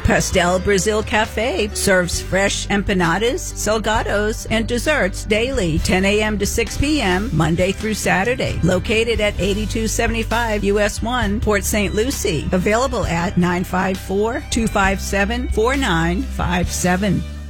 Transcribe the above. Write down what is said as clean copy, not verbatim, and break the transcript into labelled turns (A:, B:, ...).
A: Pastel Brazil Cafe serves fresh empanadas, salgados, and desserts daily, 10 a.m. to 6 p.m., Monday through Saturday. Located at 8275 US 1, Port St. Lucie. Available at 954-257-4957.